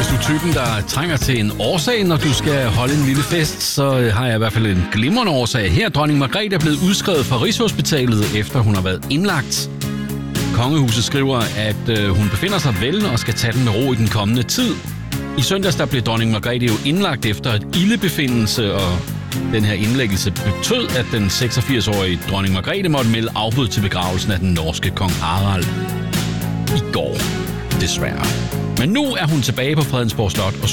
du er typen, der trænger til en årsag, når du skal holde en lille fest, så har jeg i hvert fald en glimrende årsag. Her dronning Margrethe er blevet udskrevet fra Rigshospitalet, efter hun har været indlagt. Kongehuset skriver, at hun befinder sig vel og skal tage den med ro i den kommende tid. I søndags der blev dronning Margrethe jo indlagt efter et ildebefindelse, og den her indlæggelse betød, at den 86-årige dronning Margrethe måtte melde afbud til begravelsen af den norske kong Harald i går. Desværre. Men nu er hun tilbage på Fredensborg Slot og